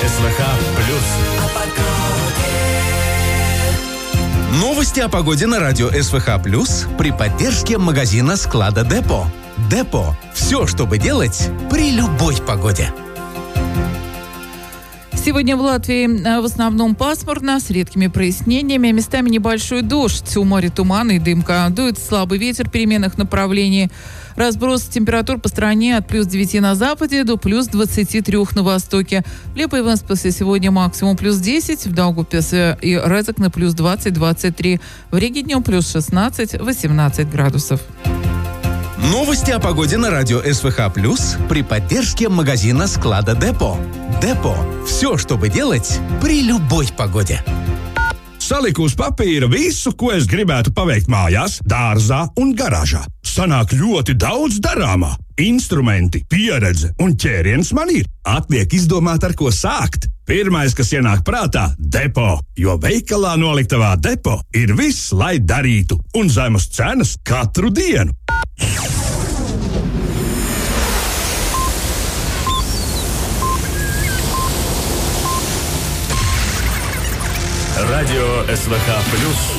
СВХ плюс. Новости о погоде на радио СВХ плюс при поддержке магазина склада Депо. Депо. Все, чтобы делать при любой погоде. Сегодня в Латвии в основном пасмурно, с редкими прояснениями, местами небольшой дождь, у моря туман и дымка. Дует слабый ветер переменных направлений. Разброс температур по стране от плюс 9 на западе до плюс 23 на востоке. В Лиепаевенспилсе сегодня максимум плюс 10, в Даугавпилсе и Резекне плюс 20-23. В Риге днем плюс 16-18 градусов. Новости о погоде на радио СВХ плюс при поддержке магазина склада Депо. Депо. Все, чтобы делать при любой погоде. Saliku uz papīra visu, ko es gribētu paveikt mājās, dārzā un garāžā. Sanāk ļoti daudz darāmā. Instrumenti, pieredze un ķēriens man ir. Atliek izdomāt, ar ko sākt. Pirmais, kas ienāk prātā – Depo, jo veikalā noliktavā Depo ir viss, lai darītu, un zemas cenas katru dienu. Радио СВХ плюс.